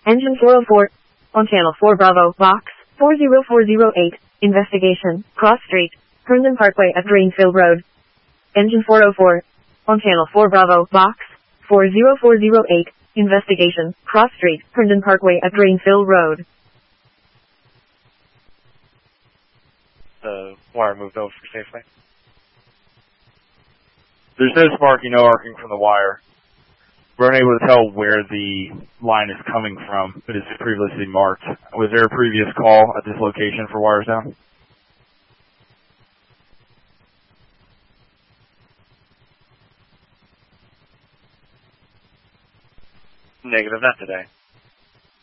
Engine 404. On Channel 4 Bravo, Box 40408. Investigation. Cross Street, Herndon Parkway at Greenfield Road. Engine 404. On Channel 4 Bravo, Box 40408. Investigation. Cross Street, Herndon Parkway at Greenfield Road. The wire moved over safely. There's no sparking, no arcing from the wire. We're unable to tell where the line is coming from, but it's previously marked. Was there a previous call at this location for wires down? Negative, not today.